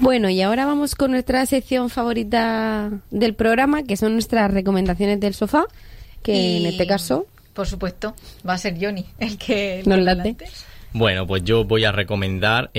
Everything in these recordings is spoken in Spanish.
Bueno, y ahora vamos con nuestra sección favorita del programa, que son nuestras recomendaciones del sofá, que en este caso... Por supuesto, va a ser Johnny el que nos late. Bueno, pues yo voy a recomendar,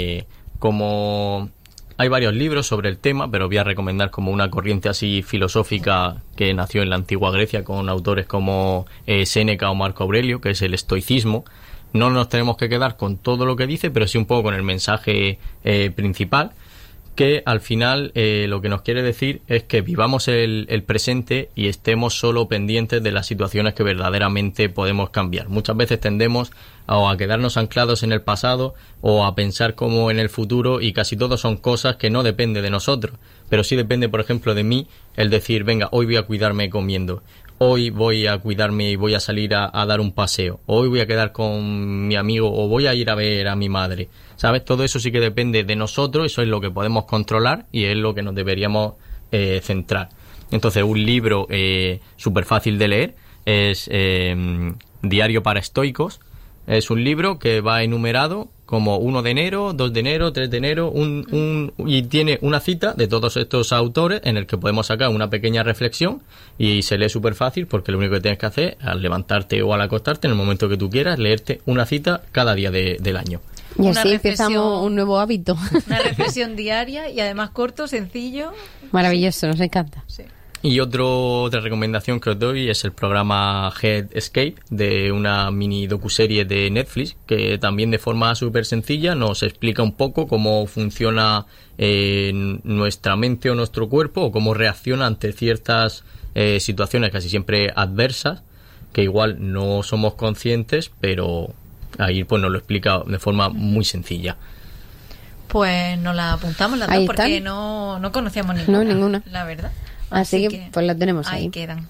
como hay varios libros sobre el tema, pero voy a recomendar como una corriente así filosófica que nació en la antigua Grecia con autores como Séneca o Marco Aurelio, que es el estoicismo. No nos tenemos que quedar con todo lo que dice, pero sí un poco con el mensaje principal, que al final lo que nos quiere decir es que vivamos el presente y estemos solo pendientes de las situaciones que verdaderamente podemos cambiar. Muchas veces tendemos a quedarnos anclados en el pasado o a pensar como en el futuro, y casi todo son cosas que no dependen de nosotros, pero sí depende, por ejemplo, de mí el decir, venga, hoy voy a cuidarme comiendo, hoy voy a cuidarme y voy a salir a dar un paseo, hoy voy a quedar con mi amigo o voy a ir a ver a mi madre. ¿Sabes? Todo eso sí que depende de nosotros, eso es lo que podemos controlar y es lo que nos deberíamos centrar. Entonces, un libro súper fácil de leer es Diario para Estoicos. Es un libro que va enumerado como 1 de enero, 2 de enero, 3 de enero, y tiene una cita de todos estos autores en el que podemos sacar una pequeña reflexión y se lee súper fácil, porque lo único que tienes que hacer al levantarte o al acostarte, en el momento que tú quieras, leerte una cita cada día del año. Y así empezamos un nuevo hábito. Una reflexión diaria y además corto, sencillo. Maravilloso, nos encanta. Sí. Y otra recomendación que os doy es el programa Head Escape, de una mini docuserie de Netflix, que también de forma súper sencilla nos explica un poco cómo funciona nuestra mente o nuestro cuerpo, o cómo reacciona ante ciertas situaciones casi siempre adversas, que igual no somos conscientes, pero ahí pues nos lo explica de forma muy sencilla. Pues nos la apuntamos las dos, porque no conocíamos ninguna. No, ninguna. La verdad. Así que pues la tenemos ahí. Ahí quedan.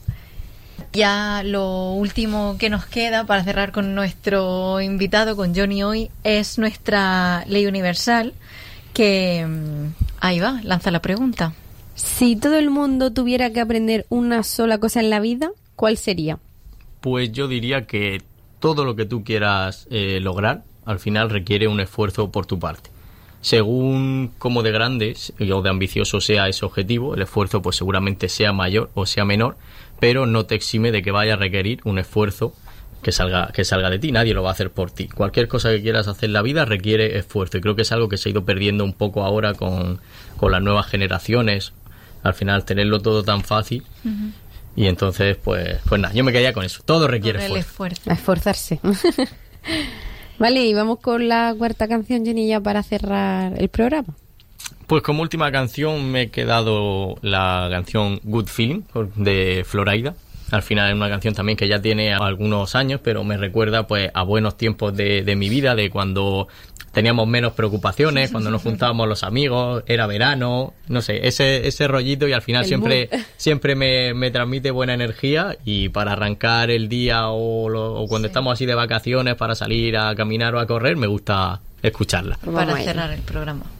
Ya lo último que nos queda para cerrar con nuestro invitado, con Johnny hoy, es nuestra ley universal, que ahí va, lanza la pregunta. Si todo el mundo tuviera que aprender una sola cosa en la vida, ¿cuál sería? Pues yo diría que todo lo que tú quieras lograr, al final requiere un esfuerzo por tu parte. Según cómo de grande o de ambicioso sea ese objetivo, el esfuerzo pues seguramente sea mayor o sea menor, pero no te exime de que vaya a requerir un esfuerzo que salga de ti. Nadie lo va a hacer por ti. Cualquier cosa que quieras hacer en la vida requiere esfuerzo, y creo que es algo que se ha ido perdiendo un poco ahora con las nuevas generaciones. Al final, tenerlo todo tan fácil. Uh-huh. Y entonces, pues nada, yo me quedaría con eso. Todo requiere esfuerzo. A esforzarse. Vale, y vamos con la cuarta canción, Jenny, ya para cerrar el programa. Pues como última canción me he quedado la canción Good Feeling de Florida. Al final es una canción también que ya tiene algunos años, pero me recuerda pues a buenos tiempos de mi vida, de cuando teníamos menos preocupaciones, cuando nos juntábamos los amigos, era verano, no sé, ese rollito, y al final siempre me transmite buena energía, y para arrancar el día o cuando estamos así de vacaciones para salir a caminar o a correr, me gusta escucharla. Para cerrar el programa.